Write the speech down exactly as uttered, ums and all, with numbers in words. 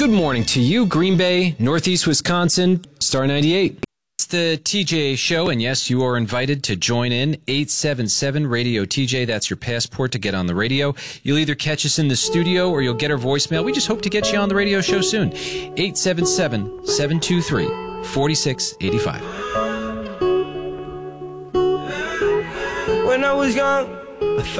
Good morning to you, Green Bay, Northeast Wisconsin, Star ninety-eight. It's the T J Show, and yes, you are invited to join in. eight seven seven radio T J, that's your passport to get on the radio. You'll either catch us in the studio or you'll get our voicemail. We just hope to get you on the radio show soon. eight seven seven, seven two three, four six eight five. When I was young,